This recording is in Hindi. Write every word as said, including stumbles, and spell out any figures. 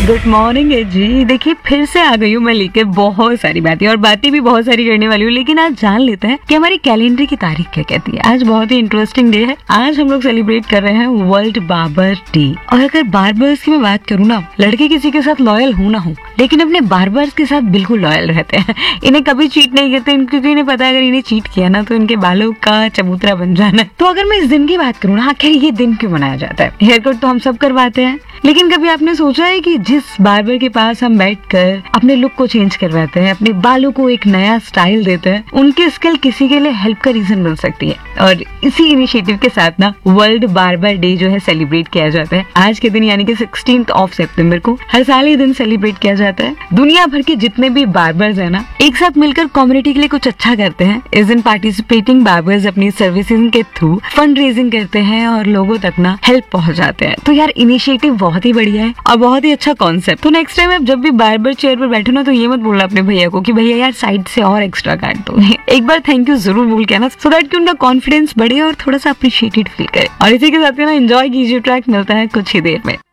गुड मॉर्निंग जी। देखिए फिर से आ गई हूँ मैं लेके बहुत सारी बातें और बातें भी बहुत सारी करने वाली हूँ, लेकिन आज जान लेते हैं कि हमारी कैलेंडर की तारीख क्या कहती है। आज बहुत ही इंटरेस्टिंग डे है। आज हम लोग सेलिब्रेट कर रहे हैं वर्ल्ड बार्बर डे। और अगर बार्बर्स की मैं बात करूँ ना, लड़के किसी के साथ लॉयल हो ना हो, लेकिन अपने बार्बर्स के साथ बिल्कुल लॉयल रहते हैं। इन्हें कभी चीट नहीं करते, क्योंकि इन्हें पता है अगर इन्हें चीट किया ना तो इनके बालों का चबूतरा बन जाना है। तो अगर मैं इस दिन की बात करूँ ना, आखिर ये दिन क्यों मनाया जाता है? हेयर कट तो हम सब करवाते हैं, लेकिन कभी आपने सोचा है कि जिस बार्बर के पास हम बैठकर अपने लुक को चेंज करवाते हैं, अपने बालों को एक नया स्टाइल देते हैं, उनकी स्किल किसी के लिए हेल्प का रीजन बन सकती है। और इसी इनिशिएटिव के साथ ना वर्ल्ड बार्बर डे जो है सेलिब्रेट किया जाता है आज के दिन, यानी कि सिक्सटीन्थ ऑफ सितंबर को। हर साल ये दिन सेलिब्रेट किया जाता है। दुनिया भर के जितने भी बार्बर्स है ना, एक साथ मिलकर कम्युनिटी के लिए कुछ अच्छा करते हैं। इस दिन पार्टिसिपेटिंग बार्बर्स अपनी सर्विसेज के थ्रू फंड रेजिंग करते हैं और लोगों तक ना हेल्प पहुंचाते हैं। तो यार इनिशिएटिव बहुत ही बढ़िया है और बहुत ही अच्छा कॉन्सेप्ट। तो नेक्स्ट टाइम आप जब भी बार्बर चेयर पर बैठो ना, तो ये मत बोलना अपने भैया को कि भैया यार साइड से और एक्स्ट्रा काट दो। एक बार थैंक यू जरूर बोल के आना, सो दैट कि उनका कॉन्फिडेंस बढ़े और थोड़ा सा अप्रिशिएटेड फील करे। और इसी के साथ ना एंजॉय कीजिए ट्रैक। मिलता है कुछ ही देर में।